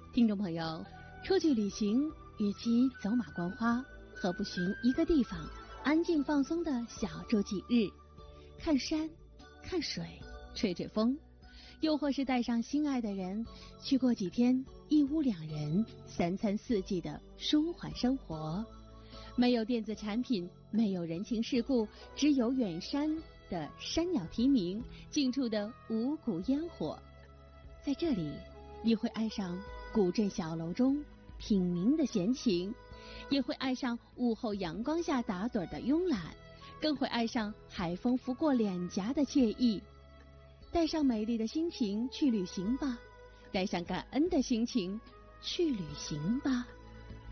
听众朋友，出去旅行，与其走马观花，何不寻一个地方安静放松的小住几日，看山看水，吹吹风，又或是带上心爱的人去过几天一屋两人三餐四季的舒缓生活。没有电子产品，没有人情世故，只有远山的山鸟啼鸣，近处的五谷烟火。在这里，你会爱上古镇小楼中品茗的闲情，也会爱上午后阳光下打盹的慵懒，更会爱上海风拂过脸颊的惬意。带上美丽的心情去旅行吧，带上感恩的心情去旅行吧。